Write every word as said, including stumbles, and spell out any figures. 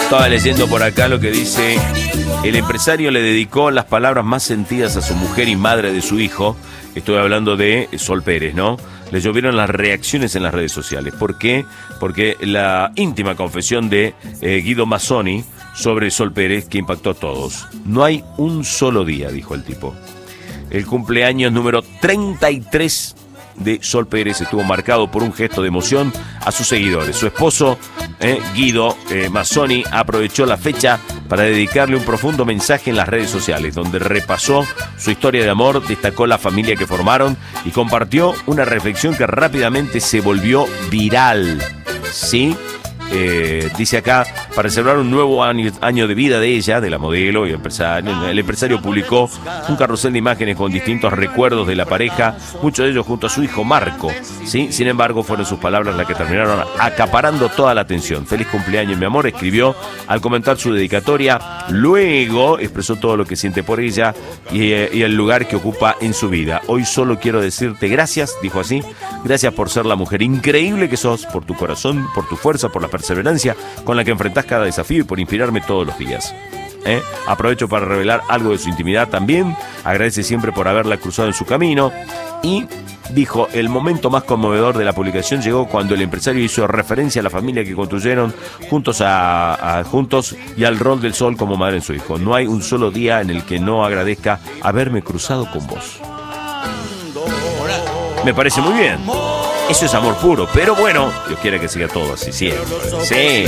Estaba leyendo por acá lo que dice: el empresario le dedicó las palabras más sentidas a su mujer y madre de su hijo. Estoy hablando de Sol Pérez, ¿no? Le llovieron las reacciones en las redes sociales. ¿Por qué? Porque la íntima confesión de eh, Guido Mazzoni sobre Sol Pérez, que impactó a todos. No hay un solo día, dijo el tipo. El cumpleaños número treinta y tres de Sol Pérez estuvo marcado por un gesto de emoción a sus seguidores. Su esposo, eh, Guido eh, Mazzoni, aprovechó la fecha para dedicarle un profundo mensaje en las redes sociales, donde repasó su historia de amor, destacó la familia que formaron y compartió una reflexión que rápidamente se volvió viral. ¿Sí? Eh, dice acá, para celebrar un nuevo año, año de vida de ella, de la modelo y empresario, el empresario publicó un carrusel de imágenes con distintos recuerdos de la pareja, muchos de ellos junto a su hijo Marco, ¿sí? Sin embargo, fueron sus palabras las que terminaron acaparando toda la atención. Feliz cumpleaños, mi amor, escribió al comentar su dedicatoria. Luego expresó todo lo que siente por ella y, eh, y el lugar que ocupa en su vida. Hoy solo quiero decirte gracias, dijo así, gracias por ser la mujer increíble que sos, por tu corazón, por tu fuerza, por la perseverancia con la que enfrentás cada desafío y por inspirarme todos los días. ¿Eh? Aprovecho para revelar algo de su intimidad también. Agradece siempre por haberla cruzado en su camino. Y dijo, el momento más conmovedor de la publicación llegó cuando el empresario hizo referencia a la familia que construyeron juntos, a, a, juntos y al rol del sol como madre en su hijo. No hay un solo día en el que no agradezca haberme cruzado con vos. Me parece muy bien. Eso es amor puro, pero bueno, Dios quiera que siga todo así siempre. Sí.